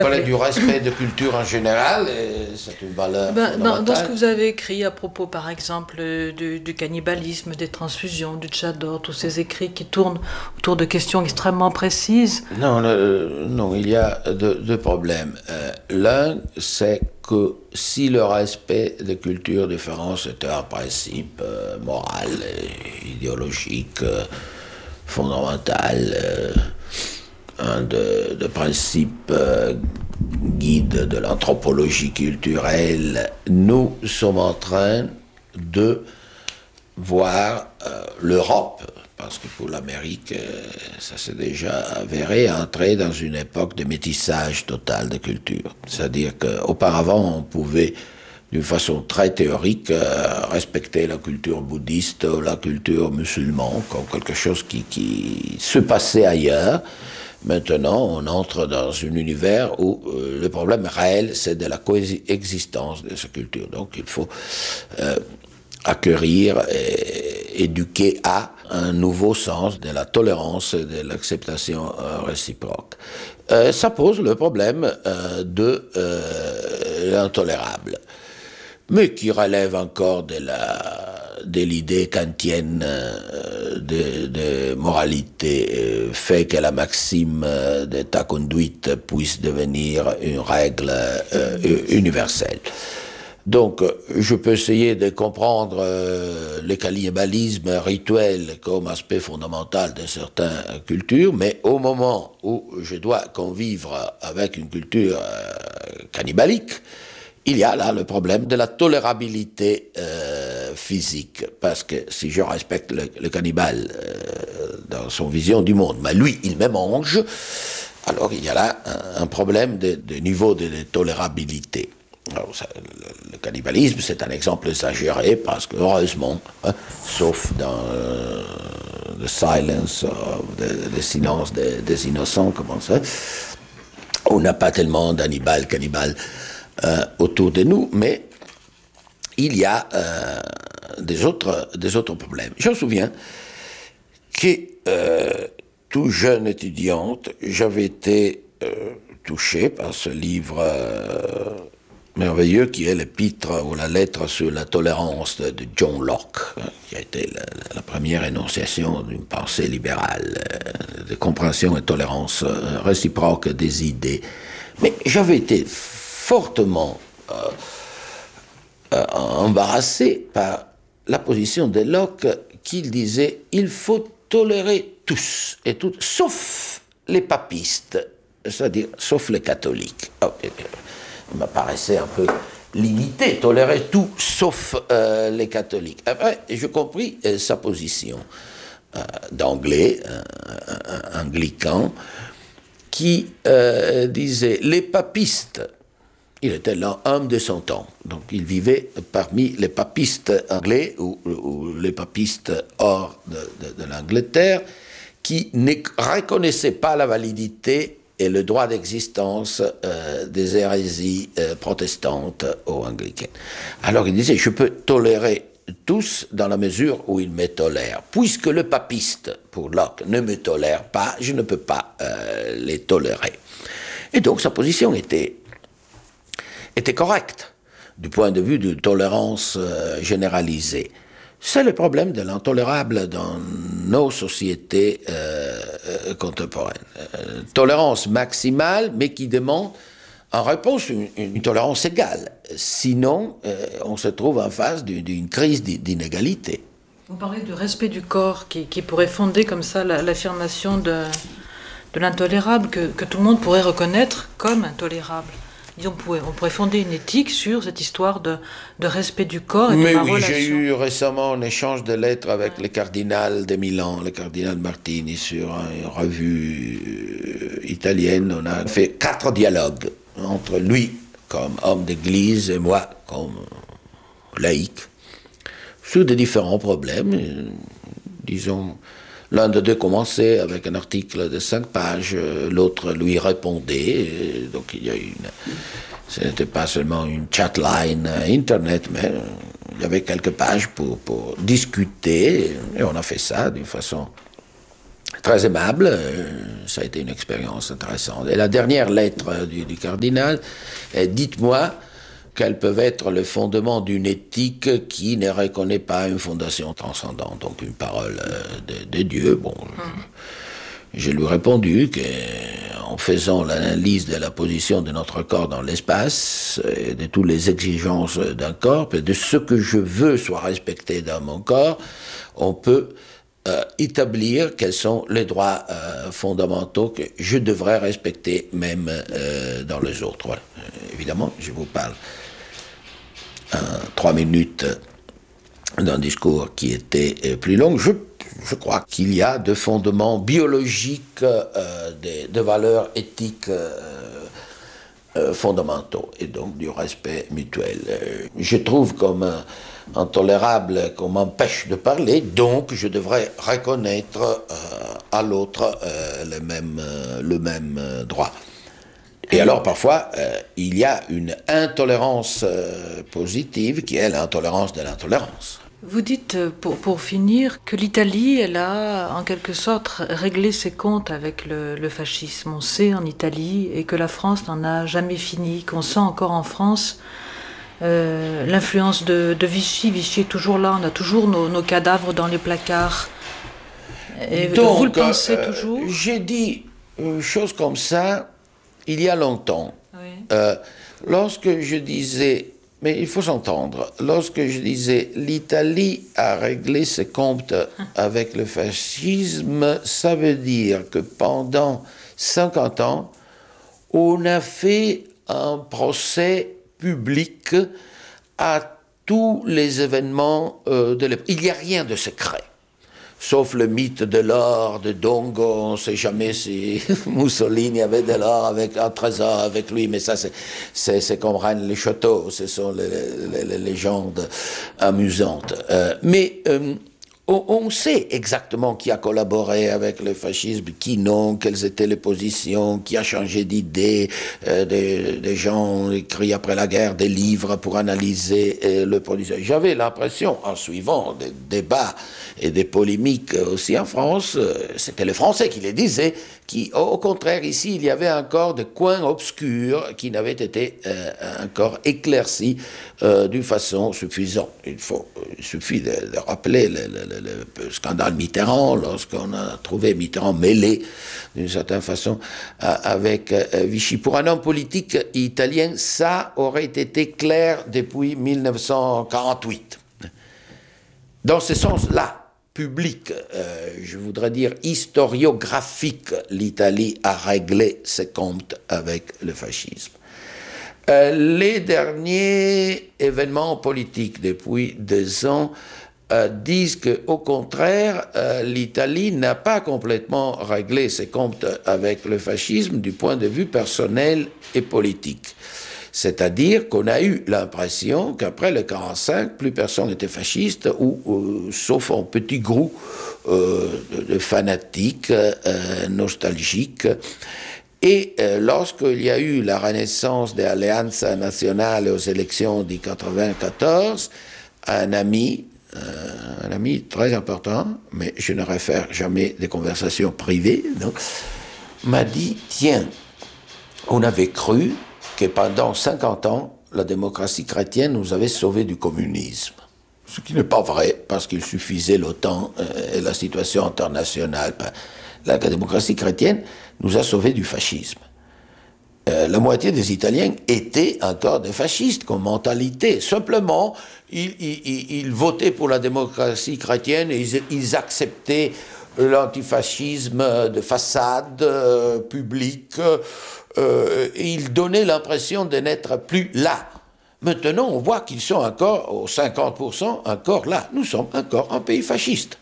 Parler du respect de culture en général, c'est une valeur fondamentale. Dans ce que vous avez écrit à propos, par exemple, du cannibalisme, des transfusions, du tchador, tous ces écrits qui tournent autour de questions extrêmement précises. Non, non, il y a deux problèmes. L'un, c'est que si le respect de cultures différentes était un principe moral, idéologique, fondamental, un de principes guides de l'anthropologie culturelle, nous sommes en train de voir l'Europe, parce que pour l'Amérique, ça s'est déjà avéré, entrer dans une époque de métissage total de culture. C'est-à-dire qu'auparavant, on pouvait, d'une façon très théorique, respecter la culture bouddhiste ou la culture musulmane comme quelque chose qui se passait ailleurs. Maintenant, on entre dans un univers où le problème réel, c'est de la coexistence de ces cultures. Donc, il faut acquérir et éduquer à un nouveau sens de la tolérance et de l'acceptation réciproque. Ça pose le problème de l'intolérable, mais qui relève encore de l'idée kantienne de moralité, fait que la maxime de ta conduite puisse devenir une règle universelle. Donc, je peux essayer de comprendre le cannibalisme rituel comme aspect fondamental de certaines cultures, mais au moment où je dois convivre avec une culture cannibalique, il y a là le problème de la tolérabilité physique, parce que si je respecte le cannibale dans son vision du monde, mais lui, il me mange, alors il y a là un problème de niveau de tolérabilité. Alors, le cannibalisme, c'est un exemple exagéré, parce que heureusement, sauf dans le silence, le silence des innocents, comment ça, on n'a pas tellement cannibales autour de nous, mais il y a des autres problèmes. Je me souviens que, tout jeune étudiante, j'avais été touché par ce livre merveilleux qui est l'épître ou la lettre sur la tolérance de John Locke, qui a été la première énonciation d'une pensée libérale, de compréhension et tolérance réciproque des idées. Mais j'avais été fortement embarrassé par la position de Locke qui disait « il faut tolérer tous et toutes, sauf les papistes », c'est-à-dire sauf les catholiques. Il m'apparaissait un peu limité, tolérer tout sauf les catholiques. Après, j'ai compris sa position d'anglais, anglican, qui disait les papistes. Il était l'homme de son temps, donc il vivait parmi les papistes anglais ou les papistes hors de l'Angleterre qui ne reconnaissaient pas la validité et le droit d'existence des hérésies protestantes ou anglicaines. Alors il disait, je peux tolérer tous dans la mesure où ils me tolèrent. Puisque le papiste, pour Locke, ne me tolère pas, je ne peux pas les tolérer. Et donc sa position était correcte du point de vue de tolérance généralisée. C'est le problème de l'intolérable dans nos sociétés contemporaines. Tolérance maximale, mais qui demande en réponse une tolérance égale. Sinon, on se trouve en face d'une crise d'inégalité. Vous parlez du respect du corps qui pourrait fonder comme ça l'affirmation de l'intolérable que tout le monde pourrait reconnaître comme intolérable. On pourrait fonder une éthique sur cette histoire de respect du corps et de la relation. Mais oui, j'ai eu récemment un échange de lettres avec le cardinal de Milan, le cardinal Martini, sur une revue italienne. On a fait 4 dialogues entre lui, comme homme d'église, et moi, comme laïc, sur des différents problèmes. Disons, l'un de deux commençait avec un article de 5 pages, l'autre lui répondait, donc il y a ce n'était pas seulement une chatline internet, mais il y avait quelques pages pour discuter, et on a fait ça d'une façon très aimable, ça a été une expérience intéressante. Et la dernière lettre du cardinal est « Dites-moi quels peuvent être les fondements d'une éthique qui ne reconnaît pas une fondation transcendante », donc une parole de Dieu. Bon, je lui ai répondu qu'en faisant l'analyse de la position de notre corps dans l'espace, et de toutes les exigences d'un corps, et de ce que je veux soit respecté dans mon corps, on peut établir quels sont les droits fondamentaux que je devrais respecter même dans les autres. Voilà. Évidemment, je vous parle 3 minutes d'un discours qui était plus long. Je crois qu'il y a de fondements biologiques, de valeurs éthiques fondamentaux et donc du respect mutuel. Je trouve comme intolérable qu'on m'empêche de parler, donc je devrais reconnaître à l'autre le même droit. Et alors parfois, il y a une intolérance positive qui est l'intolérance de l'intolérance. Vous dites, pour finir, que l'Italie, elle a en quelque sorte réglé ses comptes avec le fascisme. On sait en Italie, et que la France n'en a jamais fini, qu'on sent encore en France l'influence de Vichy. Vichy est toujours là, on a toujours nos cadavres dans les placards. Et donc, vous le pensez toujours ? J'ai dit une chose comme ça il y a longtemps. Oui. Lorsque je disais... Mais il faut s'entendre. Lorsque je disais l'Italie a réglé ses comptes avec le fascisme, ça veut dire que pendant 50 ans, on a fait un procès public à tous les événements de l'époque. Il n'y a rien de secret. Sauf le mythe de l'or de Dongo, on ne sait jamais si Mussolini avait de l'or avec un trésor avec lui, mais ça c'est comme Rennes les châteaux, ce sont les légendes amusantes. Mais on sait exactement qui a collaboré avec le fascisme, qui non, quelles étaient les positions, qui a changé d'idée, des gens écrits après la guerre des livres pour analyser le produit. J'avais l'impression, en suivant des débats et des polémiques aussi en France, c'était les Français qui les disaient, au contraire, ici, il y avait encore des coins obscurs qui n'avaient été encore éclaircis d'une façon suffisante. Il suffit de rappeler le scandale Mitterrand, lorsqu'on a trouvé Mitterrand mêlé, d'une certaine façon, avec Vichy. Pour un homme politique italien, ça aurait été clair depuis 1948. Dans ce sens-là, public, je voudrais dire historiographique, l'Italie a réglé ses comptes avec le fascisme. Les derniers événements politiques depuis 2 ans disent qu'au contraire, l'Italie n'a pas complètement réglé ses comptes avec le fascisme du point de vue personnel et politique. C'est-à-dire qu'on a eu l'impression qu'après le 1945, plus personne n'était fasciste, sauf un petit groupe de fanatiques nostalgiques. Et lorsqu'il y a eu la renaissance de l'Alleanza Nazionale aux élections de 1994, un ami très important, mais je ne réfère jamais des conversations privées, m'a dit, tiens, on avait cru que pendant 50 ans, la démocratie chrétienne nous avait sauvés du communisme. Ce qui n'est pas vrai, parce qu'il suffisait l'OTAN et la situation internationale. La démocratie chrétienne nous a sauvés du fascisme. La moitié des Italiens étaient encore des fascistes comme mentalité. Simplement, ils votaient pour la démocratie chrétienne et ils acceptaient l'antifascisme de façade publique. Ils donnaient l'impression de n'être plus là. Maintenant, on voit qu'ils sont encore, aux 50%, encore là. Nous sommes encore un pays fasciste.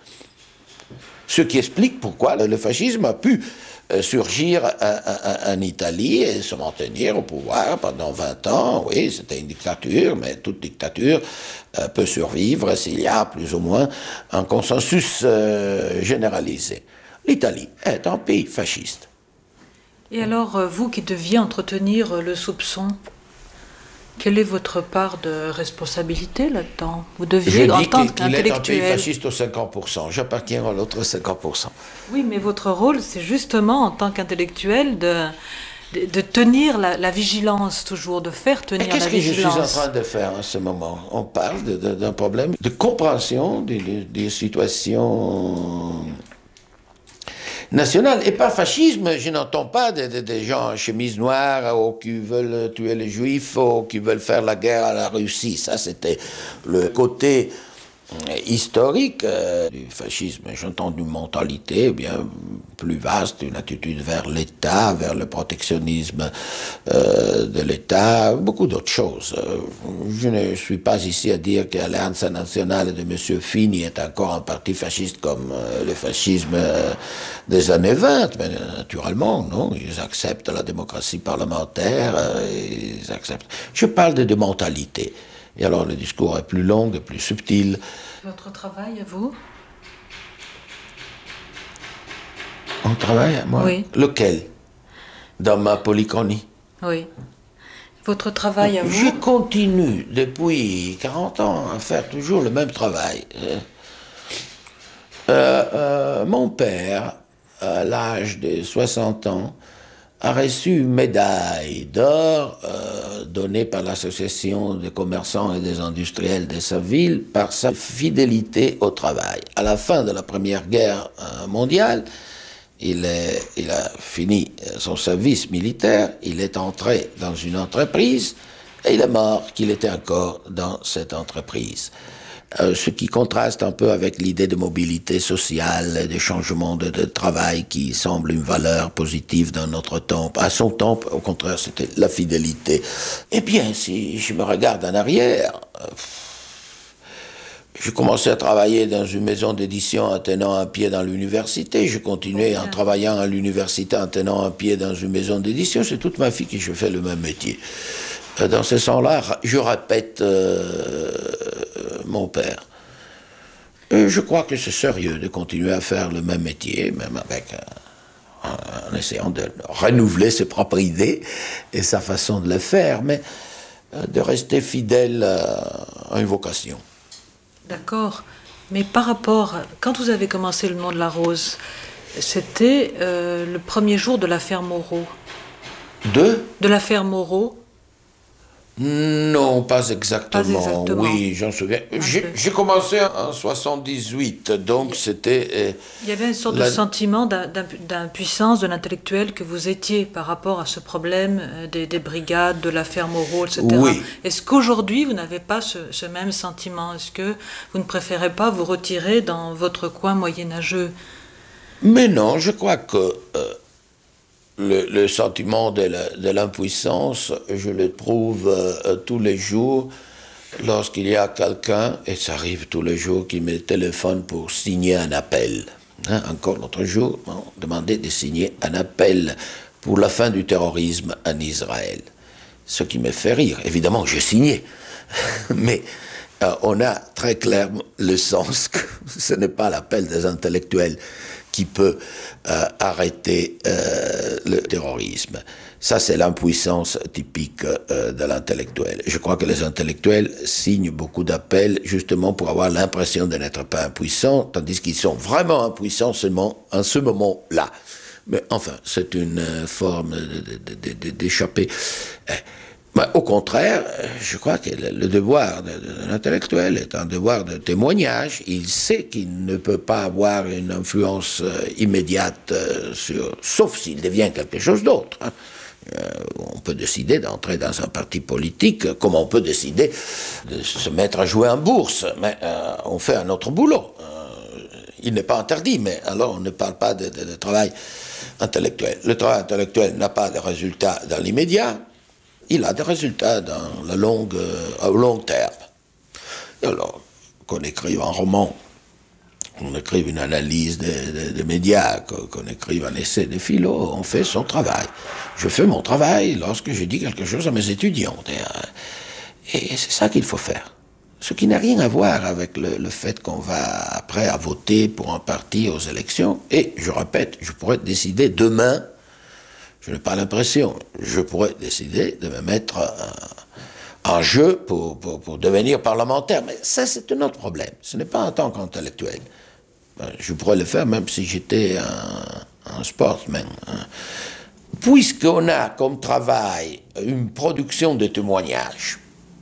Ce qui explique pourquoi le fascisme a pu surgir en Italie et se maintenir au pouvoir pendant 20 ans. Oui, c'était une dictature, mais toute dictature peut survivre s'il y a plus ou moins un consensus généralisé. L'Italie est un pays fasciste. Et alors, vous qui deviez entretenir le soupçon, Quelle est votre part de responsabilité là-dedans? Vous Je deviez, en dis tant qu'il est un pays qu'intellectuel... fasciste au 50%. J'appartiens à l'autre 50%. Oui, mais votre rôle, c'est justement, en tant qu'intellectuel, de tenir la vigilance, toujours, de faire Et tenir la qu'est-ce que je suis en vigilance. train de faire en ce moment? On parle d'un problème de compréhension des situations nationales. Et par fascisme, je n'entends pas des gens en chemise noire ou qui veulent tuer les juifs ou qui veulent faire la guerre à la Russie. Ça, c'était le côté historique du fascisme. J'entends une mentalité bien plus vaste, une attitude vers l'État, vers le protectionnisme de l'État, beaucoup d'autres choses. Je ne suis pas ici à dire que l'Alliance nationale de M. Fini est encore un parti fasciste comme le fascisme des années 20, mais naturellement, non, ils acceptent la démocratie parlementaire, ils acceptent. Je parle de mentalité. Et alors le discours est plus long et plus subtil. Votre travail, à vous? On travaille, moi? Oui. Lequel? Dans ma polychronie? Oui. Votre travail, à Je vous? continue depuis 40 ans à faire toujours le même travail. Mon père, à l'âge de 60 ans, a reçu une médaille d'or donnée par l'association des commerçants et des industriels de sa ville par sa fidélité au travail. À la fin de la Première Guerre mondiale, il a fini son service militaire, il est entré dans une entreprise et il est mort qu'il était encore dans cette entreprise. Ce qui contraste un peu avec l'idée de mobilité sociale, de changement de travail qui semble une valeur positive dans notre temps. À son temps, au contraire, c'était la fidélité. Eh bien, si je me regarde en arrière, je commençais à travailler dans une maison d'édition en tenant un pied dans l'université. Je continuais en travaillant à l'université en tenant un pied dans une maison d'édition. C'est toute ma vie que je fais le même métier. Dans ce sens-là, je répète mon père. Je crois que c'est sérieux de continuer à faire le même métier, même avec en essayant de renouveler ses propres idées et sa façon de le faire, mais de rester fidèle à une vocation. D'accord. Mais par rapport, quand vous avez commencé Le Nom de la Rose, c'était le premier jour de l'affaire Moreau. De l'affaire Moreau. Non, pas exactement. Pas exactement. Oui, j'en souviens. J'ai commencé en 78, donc c'était... Il y avait une sorte de sentiment d'impuissance de l'intellectuel que vous étiez par rapport à ce problème des brigades, de l'affaire Moreau, etc. Oui. Est-ce qu'aujourd'hui, vous n'avez pas ce même sentiment? Est-ce que vous ne préférez pas vous retirer dans votre coin moyenâgeux? Mais non, je crois que... Le sentiment de l'impuissance, je le trouve tous les jours lorsqu'il y a quelqu'un, et ça arrive tous les jours, qui me téléphone pour signer un appel. Encore l'autre jour, on m'a demandé de signer un appel pour la fin du terrorisme en Israël. Ce qui me fait rire. Évidemment, j'ai signé. Mais on a très clairement le sens que ce n'est pas l'appel des intellectuels qui peut arrêter le terrorisme. Ça, c'est l'impuissance typique de l'intellectuel. Je crois que les intellectuels signent beaucoup d'appels justement pour avoir l'impression de n'être pas impuissants, tandis qu'ils sont vraiment impuissants seulement en ce moment-là. Mais enfin, c'est une forme d'échapper. Mais au contraire, je crois que le devoir de l'intellectuel est un devoir de témoignage. Il sait qu'il ne peut pas avoir une influence immédiate sauf s'il devient quelque chose d'autre. On peut décider d'entrer dans un parti politique, comme on peut décider de se mettre à jouer en bourse, mais on fait un autre boulot. Il n'est pas interdit, mais alors on ne parle pas de travail intellectuel. Le travail intellectuel n'a pas de résultats dans l'immédiat. Il a des résultats à long terme. Et alors, qu'on écrive un roman, qu'on écrive une analyse des médias, qu'on écrive un essai de philo, on fait son travail. Je fais mon travail lorsque je dis quelque chose à mes étudiants. Et c'est ça qu'il faut faire. Ce qui n'a rien à voir avec le fait qu'on va après à voter pour un parti aux élections. Et je répète, je pourrais décider demain. Je n'ai pas l'impression. Je pourrais décider de me mettre en jeu pour devenir parlementaire. Mais ça, c'est un autre problème. Ce n'est pas en tant qu'intellectuel. Je pourrais le faire même si j'étais un sportsman. Puisqu'on a comme travail une production de témoignages,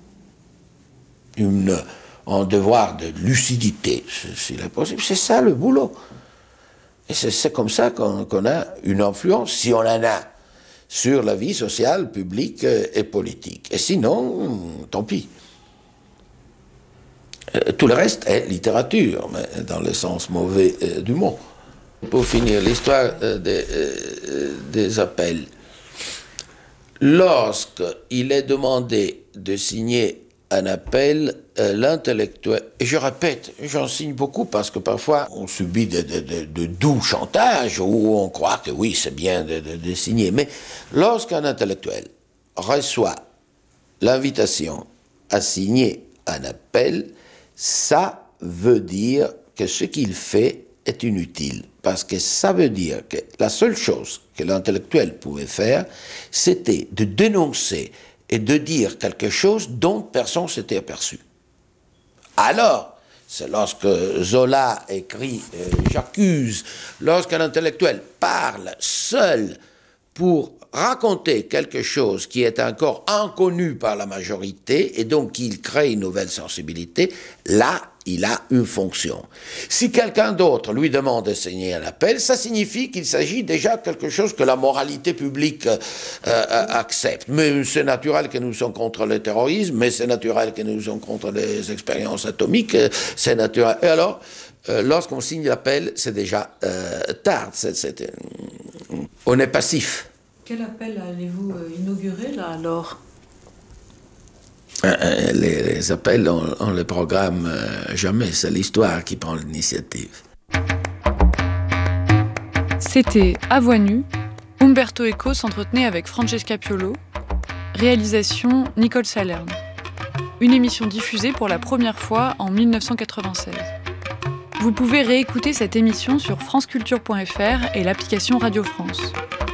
un devoir de lucidité, s'il est possible, c'est ça le boulot. Et c'est comme ça qu'on a une influence, si on en a, sur la vie sociale, publique et politique. Et sinon, tant pis. Tout le reste est littérature, mais dans le sens mauvais du mot. Pour finir, l'histoire des appels. Lorsqu'il est demandé de signer un appel, l'intellectuel, et je répète, j'en signe beaucoup parce que parfois on subit de doux chantages où on croit que oui, c'est bien de signer, mais lorsqu'un intellectuel reçoit l'invitation à signer un appel, ça veut dire que ce qu'il fait est inutile, parce que ça veut dire que la seule chose que l'intellectuel pouvait faire, c'était de dénoncer et de dire quelque chose dont personne ne s'était aperçu. Alors, c'est lorsque Zola écrit « J'accuse », lorsqu'un intellectuel parle seul pour raconter quelque chose qui est encore inconnu par la majorité et donc il crée une nouvelle sensibilité, là, il a une fonction. Si quelqu'un d'autre lui demande de signer un appel, ça signifie qu'il s'agit déjà de quelque chose que la moralité publique accepte. Mais c'est naturel que nous sommes contre le terrorisme, mais c'est naturel que nous sommes contre les expériences atomiques, c'est naturel. Et alors, lorsqu'on signe l'appel, c'est déjà tard. On est passif. Quel appel allez-vous inaugurer là alors ? Les appels, on les programme jamais, c'est l'histoire qui prend l'initiative. C'était À Voix nue, Umberto Eco s'entretenait avec Francesca Piolo, réalisation Nicole Salerne. Une émission diffusée pour la première fois en 1996. Vous pouvez réécouter cette émission sur franceculture.fr et l'application Radio France.